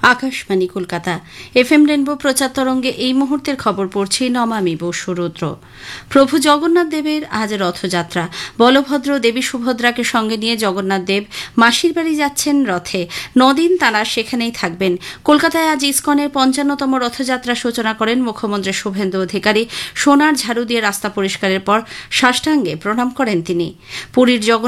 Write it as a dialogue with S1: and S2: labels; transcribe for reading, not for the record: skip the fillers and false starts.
S1: Akashvani Kolkata FM rainbow প্রচার তরঙ্গে এই মুহূর্তের খবর পড়ছি নমামি বসু রুদ্র। প্রভু জগন্নাথ দেবের আজ রথযাত্রা। বলভদ্র দেবী সুভদ্রাকে সঙ্গে নিয়ে জগন্নাথ দেব মাসির বাড়ি যাচ্ছেন রথে। 9 দিন তাঁরা সেখানেই থাকবেন। কলকাতায় আজ ইসকনের 55তম রথযাত্রা সূচনা করেন মুখ্যমন্ত্রী শুভেন্দু অধিকারী। সোনার ঝাড়ু দিয়ে রাস্তা পরিষ্কারের পর সাষ্টাঙ্গে প্রণাম করেন তিনি। পুরীর